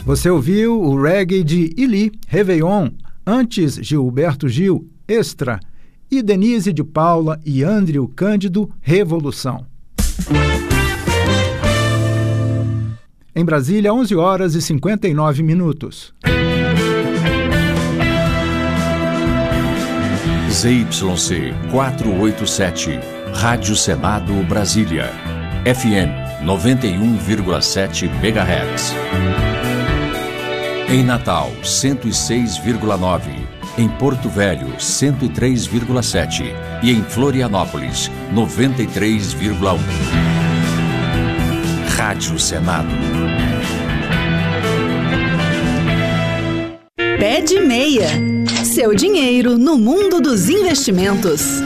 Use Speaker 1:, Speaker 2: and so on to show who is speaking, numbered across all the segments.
Speaker 1: Você ouviu o reggae de Ili, Réveillon, antes Gilberto Gil, Extra, e Denise de Paula e Andrew Cândido, Revolução. Em Brasília, 11h59.
Speaker 2: ZYC 487, Rádio Senado Brasília, FM 91,7 MHz. Em Natal, 106,9. Em Porto Velho, 103,7. E em Florianópolis, 93,1. Rádio Senado.
Speaker 3: Pé de Meia. Seu dinheiro no mundo dos investimentos.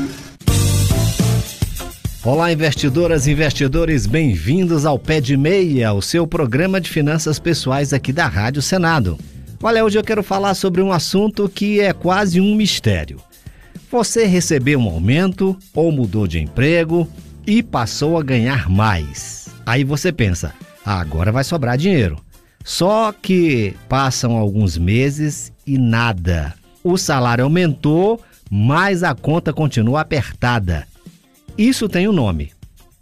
Speaker 4: Olá, investidoras e investidores, bem-vindos ao Pé de Meia, o seu programa de finanças pessoais aqui da Rádio Senado. Olha, hoje eu quero falar sobre um assunto que é quase um mistério. Você recebeu um aumento ou mudou de emprego e passou a ganhar mais. Aí você pensa, agora vai sobrar dinheiro. Só que passam alguns meses e nada. O salário aumentou, mas a conta continua apertada. Isso tem um nome: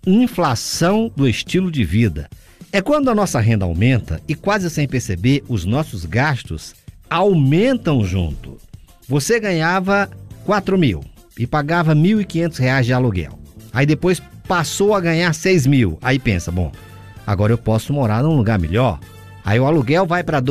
Speaker 4: inflação do estilo de vida. É quando a nossa renda aumenta e, quase sem perceber, os nossos gastos aumentam junto. Você ganhava 4.000 e pagava R$ 1.500 de aluguel. Aí depois passou a ganhar 6.000. Aí pensa, bom, agora eu posso morar num lugar melhor. Aí o aluguel vai para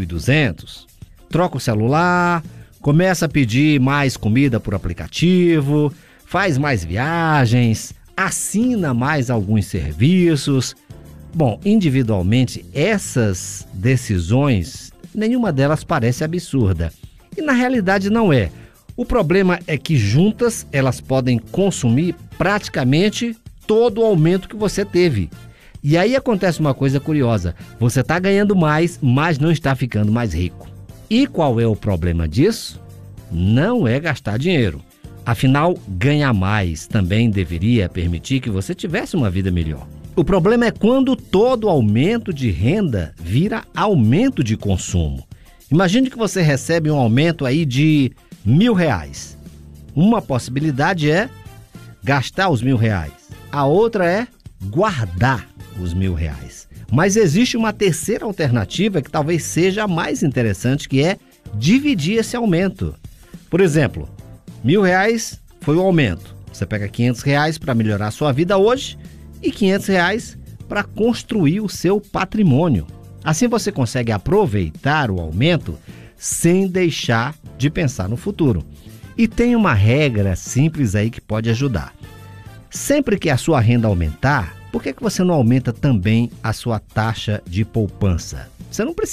Speaker 4: 2.200. Troca o celular, começa a pedir mais comida por aplicativo, faz mais viagens, assina mais alguns serviços. Bom, individualmente, essas decisões, nenhuma delas parece absurda. E na realidade não é. O problema é que juntas elas podem consumir praticamente todo o aumento que você teve. E aí acontece uma coisa curiosa. Você está ganhando mais, mas não está ficando mais rico. E qual é o problema disso? Não é gastar dinheiro. Afinal, ganhar mais também deveria permitir que você tivesse uma vida melhor. O problema é quando todo aumento de renda vira aumento de consumo. Imagine que você recebe um aumento aí de R$ 1.000. Uma possibilidade é gastar os R$ 1.000. A outra é guardar os R$ 1.000. Mas existe uma terceira alternativa que talvez seja a mais interessante, que é dividir esse aumento. Por exemplo, R$ 1.000 foi o aumento. Você pega R$ 500 para melhorar a sua vida hoje e R$ 500 para construir o seu patrimônio. Assim você consegue aproveitar o aumento sem deixar de pensar no futuro. E tem uma regra simples aí que pode ajudar. Sempre que a sua renda aumentar, por que você não aumenta também a sua taxa de poupança? Você não precisa